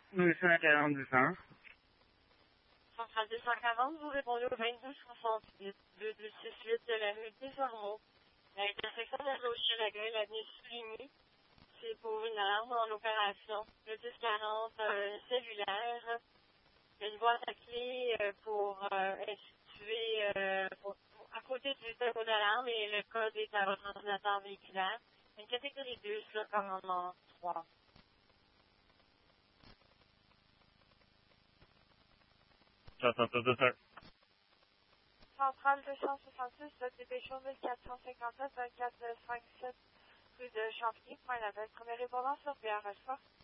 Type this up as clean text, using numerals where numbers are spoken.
Oui, c'est la 4200. Centrale 240, vous répondez au 2268, 2268 de la rue des Ormeaux. L'intersection de la Roche-Chiragueux, l'avenue Souligny, c'est pour une alarme en opération. Le 1040 cellulaire, il y a une boîte à clé pour être située à côté du tableau d'alarme et le code est à votre ordinateur véhiculaire. Une catégorie 2 sur le commandement 3. J'attends tout ça. Centrale 266, le dépêchon 1457, 2457 rue de Champigny, point la belle. Premier répondant sur Pierre Rochefort.